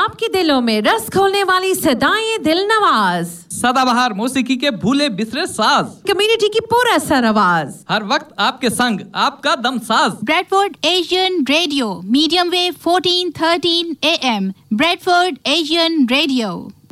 आपके दिलों में रस खोलने वाली सदाएं दिल नवाज, सदाबहार मौसीकी के भूले बिसरे साज, कम्युनिटी की पूरा सरआवाज, हर वक्त आपके संग आपका Damsaz. Bradford Asian radio, medium wave 1413 AM, Bradford Asian radio.